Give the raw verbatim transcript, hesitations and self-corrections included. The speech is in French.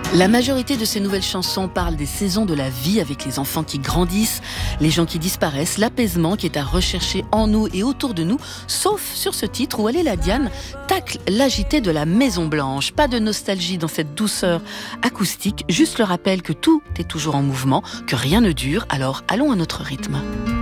La majorité de ces nouvelles chansons parlent des saisons de la vie avec les enfants qui grandissent, les gens qui disparaissent, l'apaisement qui est à rechercher en nous et autour de nous, sauf sur ce titre où Allez la Diane tacle l'agité de la Maison Blanche. Pas de nostalgie dans cette douceur acoustique, juste le rappel que tout est toujours en mouvement, que rien ne dure, alors allons à notre rythme.